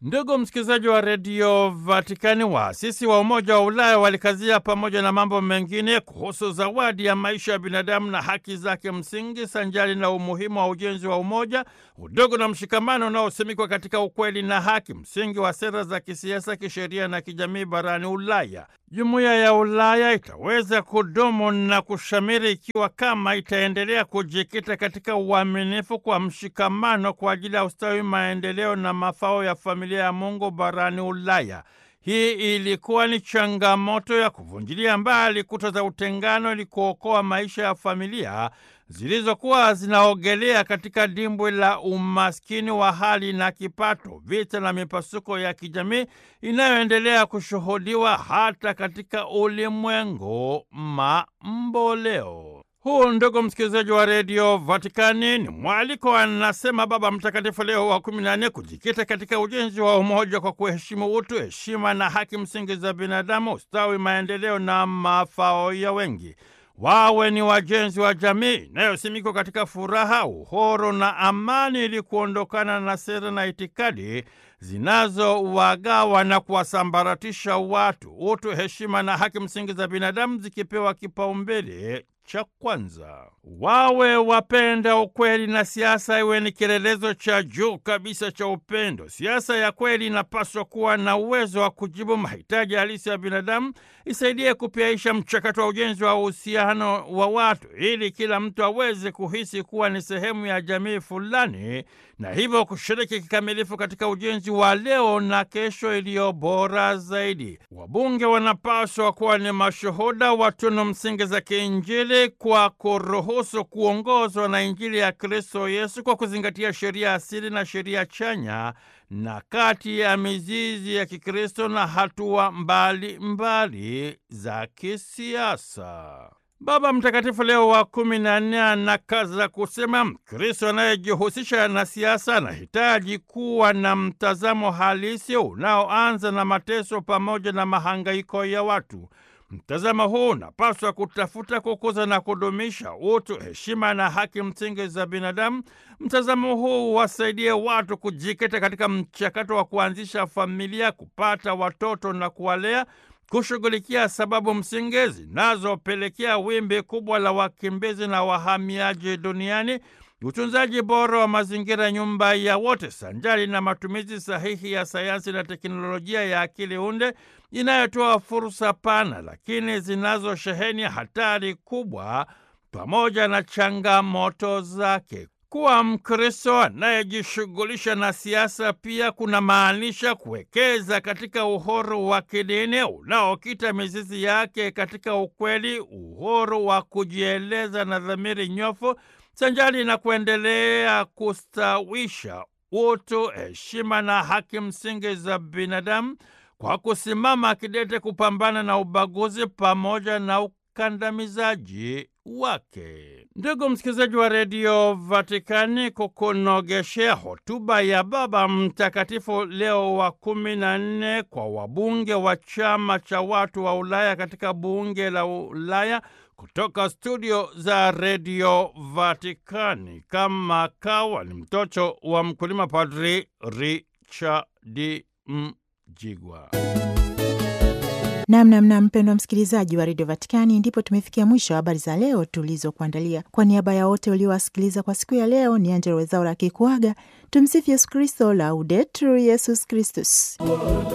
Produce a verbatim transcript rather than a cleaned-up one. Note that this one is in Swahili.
Ndugu msikilizaji wa redio Vatikani, waasisi wa Umoja wa Ulaya walikazia pamoja na mambo mengine kuhusu zawadi ya maisha ya binadamu na haki zake msingi, sanjari na umuhimu wa ujenzi wa umoja, udugu na mshikamano unaosimikwa katika ukweli na haki, msingi wa sera za kisiasa, kisheria na kijamii barani Ulaya. Jumuiya ya Ulaya itaweza kudumu na kushamiri ikiwa kama itaendelea kujikita katika uaminifu kwa mshikamano kwa ajili ya ustawi, maendeleo na mafao ya familia ya Mungu barani Ulaya. Hii ilikuwa ni changamoto ya kuvunjilia mbali kuta za utengano ili kuokoa maisha ya familia zilizokuwa zinaogelea katika dimbwi la umaskini wa hali na kipato, vita na mipasuko ya kijamii inayoendelea kushuhudiwa hata katika ulimwengu mamboleo. Huu, ndugu msikilizaji wa redio Vatikani, ni mwaliko, anasema Baba Mtakatifu Leo wa kumi na nne, kujikita katika ujenzi wa umoja kwa kuheshimu utu, heshima na haki msingi za binadamu, ustawi, maendeleo na mafao ya wengi. Wawe ni wajenzi wa jamii inayosimikwa katika furaha, uhuru na amani, ili kuondokana na sera na itikadi zinazowagawa na kuwasambaratisha watu. Utu, heshima na haki msingi za binadamu zikipewa kipaumbele cha kwanza. Wawe wapenda ukweli na siasa iwe ni kielelezo cha juu kabisa cha upendo. Siasa ya kweli inapaswa kuwa na uwezo wa kujibu mahitaji halisi ya binadamu, isaidie kupiaisha mchakato wa ujenzi wa uhusiano wa watu, ili kila mtu aweze kuhisi kuwa ni sehemu ya jamii fulani, na hivyo kushiriki kikamilifu katika ujenzi wa leo na kesho iliyo bora zaidi. Wabunge wanapaswa kuwa ni mashuhuda wa tunu msingi za kiinjili kwa kuruhusu kuongozwa na Injili ya Kristo Yesu kwa kuzingatia sheria asili na sheria chanya, na kati ya mizizi ya Kikristo na hatua mbali mbali za kisiasa. Baba Mtakatifu Leo wa kumi na nne anakaza kusema Mkristo anayejihusisha na siasa anahitaji kuwa na mtazamo halisi unaoanza na mateso pamoja na mahangaiko ya watu. Mtazamo huu unapaswa kutafuta kukuza na kudumisha utu, heshima na haki msingi za binadamu. Mtazamo huu wasaidie watu kujikita katika mchakato wa kuanzisha familia, kupata watoto na kuwalea, kushughulikia sababu msingi zinazopelekea wimbi kubwa la wakimbizi na wahamiaji duniani, utunzaji bora wa mazingira, nyumba ya wote, sanjari na matumizi sahihi ya sayansi na teknolojia ya akili unde inayotoa fursa pana lakini zinazosheheni hatari kubwa pamoja na changamoto zake. Kuwa Mkristo anayejishughulisha na siasa pia kuna maanisha kuwekeza katika uhuru wa kidini unaokita mizizi yake katika ukweli, uhuru wa kujieleza na dhamiri nyofu, sanjari na kuendelea kustawisha utu, heshima na haki msingi za binadamu kwa kusimama kidete kupambana na ubaguzi pamoja na ukandamizaji wake. Ndugu msikilizaji wa redio Vatikani, kukunogeshea hotuba ya Baba Mtakatifu Leo wa kumi na nne kwa wabunge wa chama cha watu wa Ulaya katika bunge la Ulaya, kutoka studio za redio Vatikani, kama kawa ni mtoto wa mkulima, Padri Richard Mjigwa. Namnamna mpendwa msikilizaji wa redio Vatikani, ndipo tumefikia mwisho wa habari za leo tulizokuandalia. Kwa niaba ya wote waliowasikiliza kwa siku ya leo, ni Angella Rwezaura akikuaga. Tumsifu Yesu Kristo, Laudetur Yesus Kristus.